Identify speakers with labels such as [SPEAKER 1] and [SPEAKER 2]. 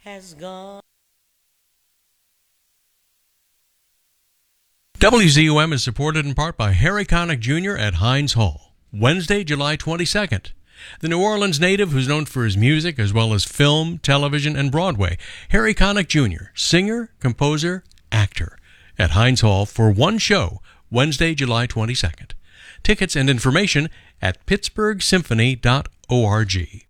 [SPEAKER 1] has gone.
[SPEAKER 2] WZUM is supported in part by Harry Connick Jr. at Heinz Hall, Wednesday, July 22nd. The New Orleans native, who's known for his music as well as film, television, and Broadway, Harry Connick Jr., singer, composer, actor, at Heinz Hall for one show, Wednesday, July 22nd. Tickets and information at pittsburghsymphony.org.